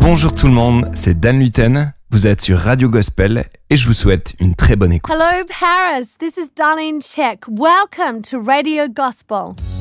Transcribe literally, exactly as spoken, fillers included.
Bonjour tout le monde, c'est Dan Luten. Vous êtes sur Radio Gospel et je vous souhaite une très bonne écoute. Hello, Paris. This is Darlene Check. Welcome to Radio Gospel.